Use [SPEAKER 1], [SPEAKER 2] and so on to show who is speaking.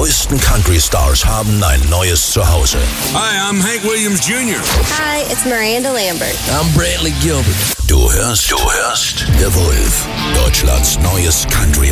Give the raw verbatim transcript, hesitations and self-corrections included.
[SPEAKER 1] neuesten Country-Stars haben ein neues Zuhause.
[SPEAKER 2] Hi, I'm Hank Williams Junior
[SPEAKER 3] Hi, it's Miranda Lambert.
[SPEAKER 4] I'm Brantley Gilbert.
[SPEAKER 1] Du hörst, du hörst The Wolf, Deutschlands neues Country